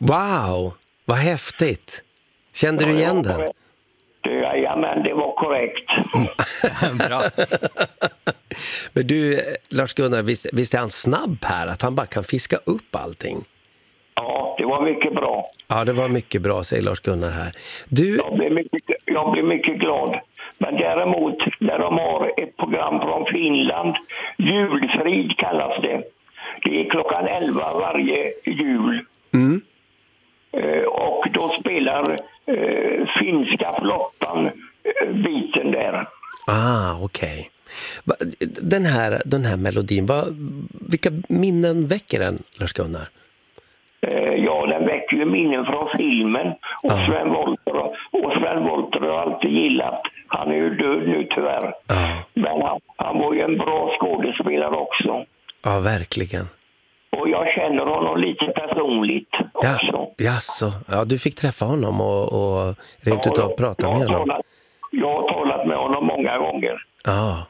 Wow, vad häftigt. Kände du igen den? Ja, men det var korrekt. Bra. Men du, Lars-Gunnar, visst är han snabb här? Att han bara kan fiska upp allting? Ja, det var mycket bra. Ja, det var mycket bra, säger Lars-Gunnar här. Du... Jag blir mycket glad. Men däremot, när de har ett program från Finland, Julfrid kallas det. Det är klockan 11 varje jul. Mm. Och då spelar finska flottan biten där. Okej. Den här melodin, vilka minnen väcker den, Lars-Gunnar? Ja, den väcker ju minnen från filmen. Och Sven Wollter har alltid gillat. Han är ju död nu tyvärr. Men han var ju en bra skådespelare också. Ja, verkligen. Och jag känner honom lite personligt också. Ja, du fick träffa honom och rent utav prata med honom. Jag har talat med honom många gånger. Ja.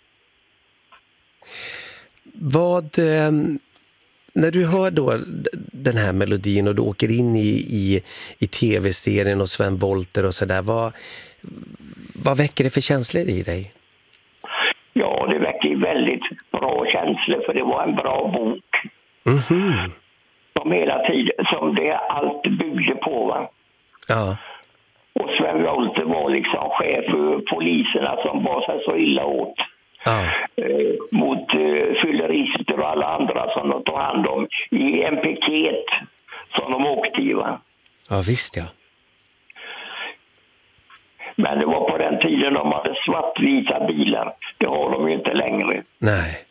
När du hör då den här melodin och du åker in i tv-serien och Sven Wollter och sådär, vad väcker det för känslor i dig? Ja, det väcker väldigt bra känslor, för det var en bra bok. Mm-hmm. Som hela tiden, som det allt byggde på, va? Ja. Och Sven Wollter var liksom chef för poliserna som var sig så illa åt. Mot fyllerister och alla andra som de tog hand om i en piket som de åkte i, va? Ja, visst ja. Men det var på den tiden de hade svartvita bilar. Det har de ju inte längre. Nej.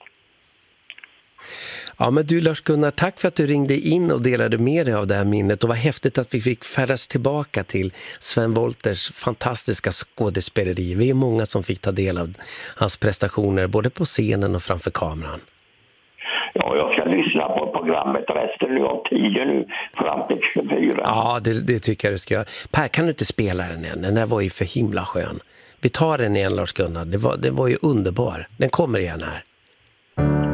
Ja, men du Lars-Gunnar, tack för att du ringde in och delade med dig av det här minnet. Och vad häftigt att vi fick färdas tillbaka till Sven Wollters fantastiska skådespeleri. Vi är många som fick ta del av hans prestationer både på scenen och framför kameran. Ja, jag ska lyssna på programmet resten av tiden nu fram till 24. Ja, det tycker jag du ska göra. Per, kan du inte spela den än? Den där var ju för himla skön. Vi tar den igen, Lars-Gunnar. Det var ju underbar. Den kommer igen här.